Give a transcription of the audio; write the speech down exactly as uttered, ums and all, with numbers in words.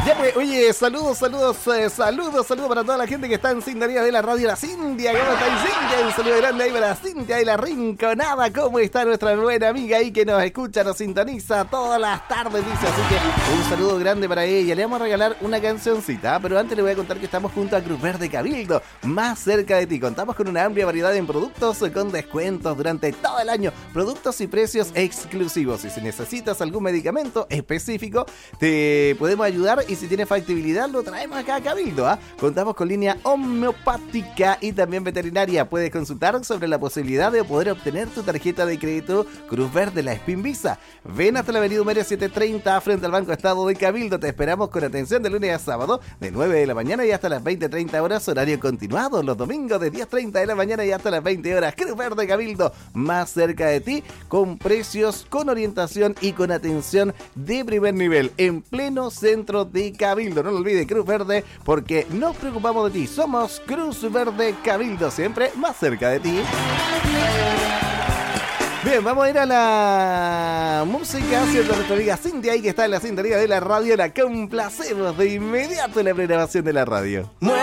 Ya pues, oye, saludos, saludos, eh, saludos, saludos para toda la gente que está en sintonía de la radio La Cintia. ¿Cómo está Cintia? Un saludo grande ahí para Cintia y la Rinconada. ¿Cómo está nuestra buena amiga ahí que nos escucha, nos sintoniza todas las tardes, dice? Así que un saludo grande para ella. Le vamos a regalar una cancioncita, pero antes le voy a contar que estamos junto a Cruz Verde Cabildo, más cerca de ti. Contamos con una amplia variedad en productos con descuentos durante todo el año. Productos y precios exclusivos. Y si necesitas algún medicamento específico, te podemos ayudar. Y si tiene factibilidad, lo traemos acá a Cabildo, ¿eh? Contamos con línea homeopática y también veterinaria. Puedes consultar sobre la posibilidad de poder obtener tu tarjeta de crédito Cruz Verde, la Spin Visa. Ven hasta la avenida Humeria setecientos treinta frente al Banco Estado de Cabildo. Te esperamos con atención de lunes a sábado de nueve de la mañana y hasta las veinte treinta horas, horario continuado. Los domingos de diez treinta de la mañana y hasta las veinte horas. Cruz Verde Cabildo, más cerca de ti, con precios, con orientación y con atención de primer nivel, en pleno centro de Cabildo. No lo olvides, Cruz Verde, porque nos preocupamos de ti. Somos Cruz Verde Cabildo, siempre más cerca de ti. Bien, vamos a ir a la música, ¿cierto? Nuestra amiga Cintia ahí que está en la sintonía de la radio, la complacemos de inmediato en la programación de la radio.